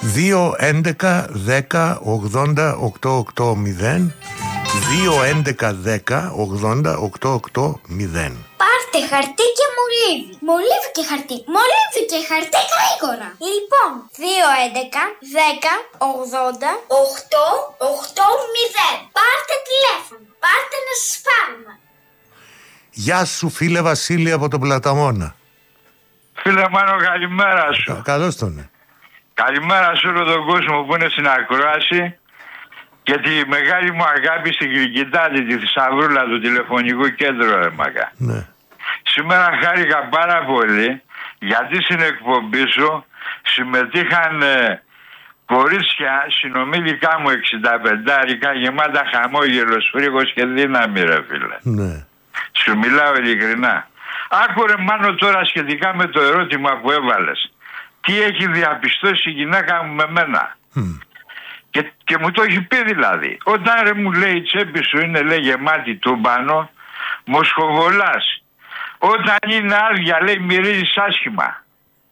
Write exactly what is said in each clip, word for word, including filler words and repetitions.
δύο έντεκα δέκα ογδόντα οκτώ οκτώ μηδέν δύο έντεκα δέκα ογδόντα οκτώ οκτώ μηδέν. Πάρτε χαρτί και μολύβι. Μολύβι και χαρτί. Μολύβι και χαρτί γρήγορα. Λοιπόν, δύο έντεκα δέκα ογδόντα οκτώ οκτώ μηδέν. Πάρτε τηλέφωνο. Πάρτε να σας πάρουμε. Γεια σου φίλε Βασίλη από τον Πλαταμόνα. Φίλε Μάνο, καλημέρα σου. Κα, καλώς τον. Καλημέρα σε όλο τον κόσμο που είναι στην ακρόαση και τη μεγάλη μου αγάπη στην Γλυκητάτη, τη θησαυρούλα του τηλεφωνικού κέντρου, ρε μαγά. Ναι. Σήμερα χάρηκα πάρα πολύ γιατί στην εκπομπή σου συμμετείχαν ε, κορίτσια συνομήλικά μου εξήντα πεντάρικα γεμάτα χαμόγελος, φρίγος και δύναμη, ρε φίλε. Ναι. Σου μιλάω ειλικρινά. Άκου ρε Μάνο τώρα σχετικά με το ερώτημα που έβαλες. Τι έχει διαπιστώσει η γυναίκα μου με μένα. Mm. Και, και μου το έχει πει δηλαδή. Όταν ρε μου λέει η τσέπη σου είναι λέει γεμάτη τούμπανο, μοσχοβολάς. Όταν είναι άδεια λέει μυρίζεις άσχημα.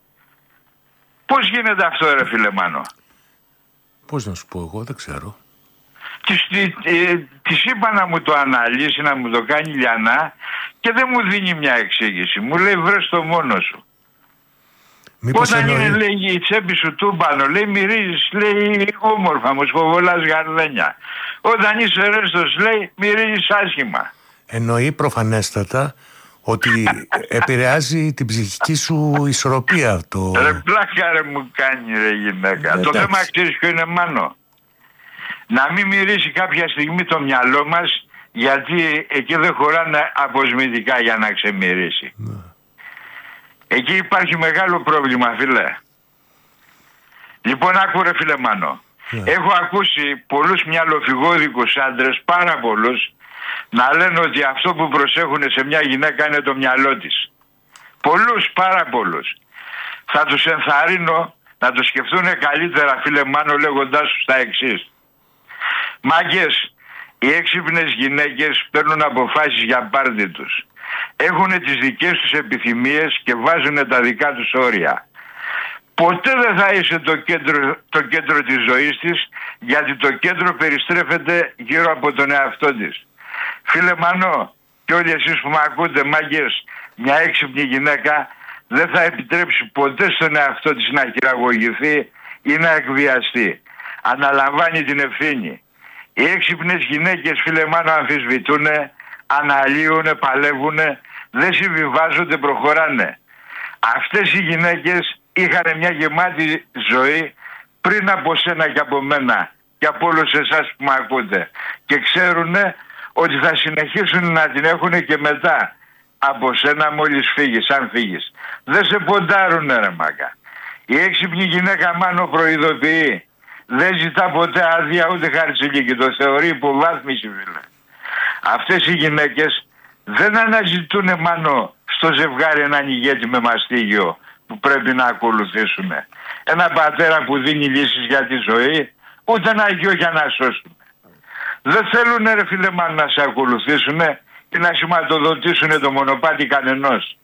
Πώς γίνεται αυτό ρε φίλε Μάνο? Πώς να σου πω εγώ, δεν ξέρω. Της, ε, της είπα να μου το αναλύσει, να μου το κάνει λιανά και δεν μου δίνει μια εξήγηση. Μου λέει βρες το μόνο σου. Μήπως όταν εννοεί... είναι λέει η τσέπη σου τούμπανο, λέει μυρίζεις λέει όμορφα, μοσχοβολάς γαρδένια. Όταν είσαι ρέστος λέει μυρίζεις άσχημα. Εννοεί προφανέστατα ότι επηρεάζει την ψυχική σου ισορροπία το... Ρε πλάκα ρε μου κάνει ρε γυναίκα. Ε, το εντάξει. Θέμα ξέρεις ποιο είναι Μάνο? Να μην μυρίσει κάποια στιγμή το μυαλό μας, γιατί εκεί δεν χωράνε αποσμητικά για να ξεμυρίσει. Ναι. Εκεί υπάρχει μεγάλο πρόβλημα φίλε. Λοιπόν άκου ρε φίλε Μάνο. Ναι. Έχω ακούσει πολλούς μυαλοφυγόδικους άντρες, πάρα πολλούς, να λένε ότι αυτό που προσέχουν σε μια γυναίκα είναι το μυαλό της. Πολλούς, πάρα πολλούς. Θα τους ενθαρρύνω να το σκεφτούν καλύτερα φίλε Μάνο, λέγοντάς τους τα εξής. Μάγκες, οι έξυπνες γυναίκες παίρνουν αποφάσεις για πάρτι τους. Έχουν τις δικές τους επιθυμίες και βάζουν τα δικά τους όρια. Ποτέ δεν θα είσαι το κέντρο, το κέντρο της ζωής της, γιατί το κέντρο περιστρέφεται γύρω από τον εαυτό της. Φίλε Μανώ, και όλοι εσείς που με ακούτε μάγκες, μια έξυπνη γυναίκα δεν θα επιτρέψει ποτέ στον εαυτό της να χειραγωγηθεί ή να εκβιαστεί. Αναλαμβάνει την ευθύνη. Οι έξυπνες γυναίκες φίλε Μάνο αμφισβητούνε, αναλύουνε, παλεύουνε, δεν συμβιβάζονται, προχωράνε. Αυτές οι γυναίκες είχαν μια γεμάτη ζωή πριν από σένα και από μένα και από όλους εσάς που με ακούτε. Και ξέρουνε ότι θα συνεχίσουν να την έχουν και μετά από σένα μόλις φύγεις, αν φύγεις. Δεν σε ποντάρουνε ρε μάκα. Η έξυπνη γυναίκα Μάνο προειδοποιεί. Δεν ζητά ποτέ άδεια ούτε χαρτσιλίκη. Το θεωρεί υποβάθμιση φίλε. Αυτές οι γυναίκες δεν αναζητούν Μάνο στο ζευγάρι έναν ηγέτη με μαστίγιο που πρέπει να ακολουθήσουν. Ένα πατέρα που δίνει λύσεις για τη ζωή, ούτε ένα γιο για να σώσουν. Δεν θέλουν ρε φίλε Μάνο να σε ακολουθήσουν και να σηματοδοτήσουν το μονοπάτι κανενός.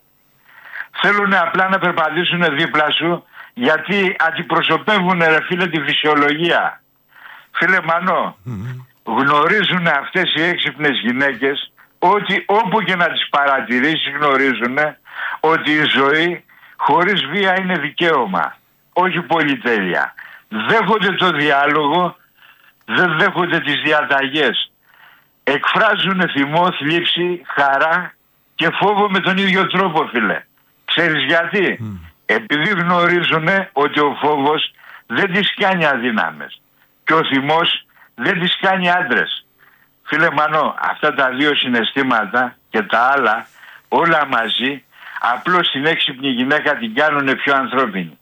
Θέλουν απλά να περπατήσουν δίπλα σου, γιατί αντιπροσωπεύουν ρε φίλε τη φυσιολογία. Φίλε Μανώ, mm-hmm. γνωρίζουν αυτές οι έξυπνες γυναίκες ότι όπου και να τις παρατηρήσεις γνωρίζουν ότι η ζωή χωρίς βία είναι δικαίωμα, όχι πολυτέλεια. Δέχονται το διάλογο, δεν δέχονται τις διαταγές. Εκφράζουν θυμό, θλίψη, χαρά και φόβο με τον ίδιο τρόπο φίλε. Ξέρεις γιατί? Mm. Επειδή γνωρίζουν ότι ο φόβος δεν τις κάνει αδύναμες και ο θυμός δεν τις κάνει άντρες. Φίλε Μανώ, αυτά τα δύο συναισθήματα και τα άλλα όλα μαζί απλώς την έξυπνη γυναίκα την κάνουν πιο ανθρώπινη.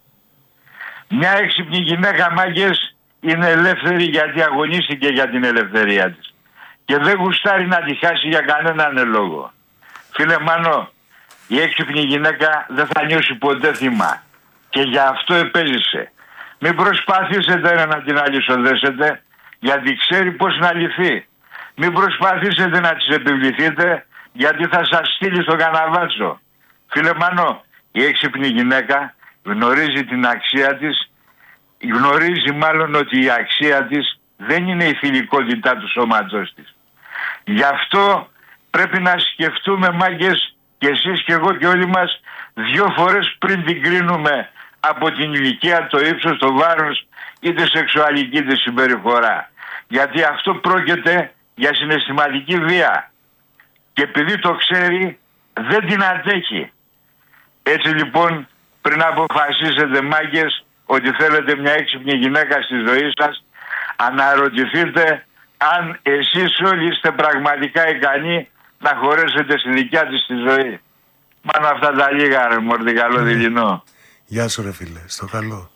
Μια έξυπνη γυναίκα μάγκες είναι ελεύθερη γιατί αγωνίστηκε για την ελευθερία της και δεν γουστάρει να τη χάσει για κανέναν λόγο. Φίλε Μανώ, η έξυπνη γυναίκα δεν θα νιώσει ποτέ θυμά και γι' αυτό επέζησε. Μην προσπαθήσετε να την αλυσοδέσετε, γιατί ξέρει πώς να λυθεί. Μην προσπαθήσετε να της επιβληθείτε, γιατί θα σας στείλει στο καναβάτσο. Φίλε Μανώ, η έξυπνη γυναίκα γνωρίζει την αξία της, γνωρίζει μάλλον ότι η αξία της δεν είναι η θηλυκότητά του σώματός της. Γι' αυτό πρέπει να σκεφτούμε, μάγκες, και εσείς και εγώ και όλοι μας, δύο φορές πριν την κρίνουμε από την ηλικία, το ύψος, το βάρος ή τη σεξουαλική της συμπεριφορά. Γιατί αυτό πρόκειται για συναισθηματική βία. Και επειδή το ξέρει, δεν την αντέχει. Έτσι λοιπόν, πριν αποφασίσετε, μάγκες, ότι θέλετε μια έξυπνη γυναίκα στη ζωή σας, αναρωτηθείτε αν εσείς όλοι είστε πραγματικά ικανοί να χωρέσετε στη δικιά της τη ζωή. Μάνα αυτά τα λίγα, ρε μορτι, καλό δειλινό. Γεια σου ρε φίλε, στο καλό.